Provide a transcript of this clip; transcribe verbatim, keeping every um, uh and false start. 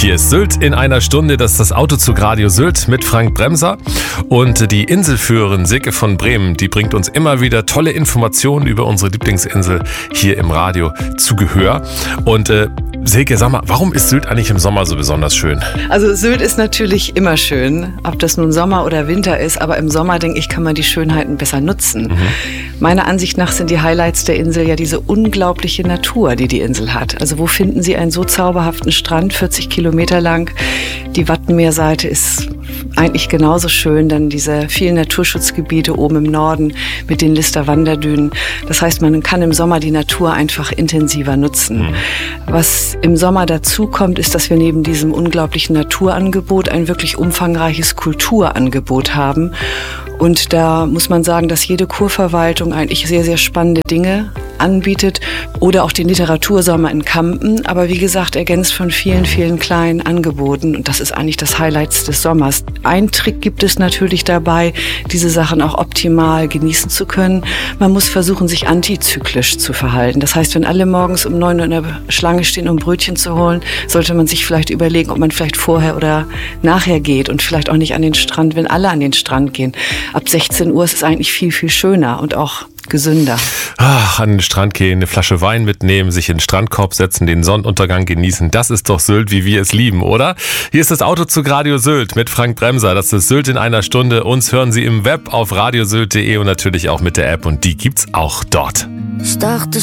Hier ist Sylt in einer Stunde. Das ist das Autozug Radio Sylt mit Frank Bremser. Und die Inselführerin Silke von Bremen, die bringt uns immer wieder tolle Informationen über unsere Lieblingsinsel hier im Radio zu Gehör. Und äh, Silke, sag mal, warum ist Sylt eigentlich im Sommer so besonders schön? Also Sylt ist natürlich immer schön, ob das nun Sommer oder Winter ist. Aber im Sommer, denke ich, kann man die Schönheiten besser nutzen. Mhm. Meiner Ansicht nach sind die Highlights der Insel ja diese unglaubliche Natur, die die Insel hat. Also wo finden Sie einen so zauberhaften Strand, vierzig Kilometer lang? Die Wattenmeerseite ist eigentlich genauso schön, dann diese vielen Naturschutzgebiete oben im Norden mit den Lister Wanderdünen. Das heißt, man kann im Sommer die Natur einfach intensiver nutzen. Mhm. Was im Sommer dazu kommt, ist, dass wir neben diesem unglaublichen Naturangebot ein wirklich umfangreiches Kulturangebot haben. Und da muss man sagen, dass jede Kurverwaltung eigentlich sehr, sehr spannende Dinge anbietet. Oder auch den Literatursommer in Kampen. Aber wie gesagt, ergänzt von vielen, vielen kleinen Angeboten. Und das ist eigentlich das Highlight des Sommers. Ein Trick gibt es natürlich dabei, diese Sachen auch optimal genießen zu können. Man muss versuchen, sich antizyklisch zu verhalten. Das heißt, wenn alle morgens um neun Uhr in der Schlange stehen, um Brötchen zu holen, sollte man sich vielleicht überlegen, ob man vielleicht vorher oder nachher geht und vielleicht auch nicht an den Strand, wenn alle an den Strand gehen. Ab sechzehn Uhr ist es eigentlich viel, viel schöner und auch gesünder. Ach, an den Strand gehen, eine Flasche Wein mitnehmen, sich in den Strandkorb setzen, den Sonnenuntergang genießen. Das ist doch Sylt, wie wir es lieben, oder? Hier ist das Autozug Radio Sylt mit Frank Bremser. Das ist Sylt in einer Stunde. Uns hören Sie im Web auf radiosylt punkt de und natürlich auch mit der App. Und die gibt's auch dort. Ich dachte